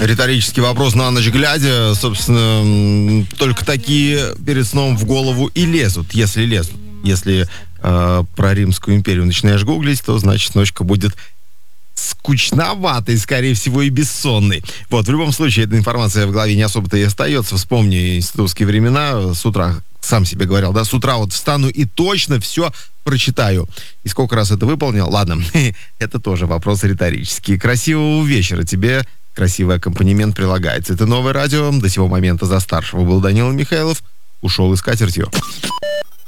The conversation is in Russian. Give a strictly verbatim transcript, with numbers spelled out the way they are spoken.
Риторический вопрос на ночь глядя. Собственно, только такие перед сном в голову и лезут, если лезут. Если э, про Римскую империю начинаешь гуглить, то, значит, ночка будет скучноватой, скорее всего, и бессонной. Вот, в любом случае, эта информация в голове не особо-то и остается. Вспомни институтские времена. С утра, сам себе говорил, да, с утра вот встану и точно все прочитаю. И сколько раз это выполнил? Ладно, это тоже вопрос риторический. Красивого вечера тебе. Красивый аккомпанемент прилагается. Это новое радио. До сего момента за старшего был Данила Михайлов. Ушел искать ртье.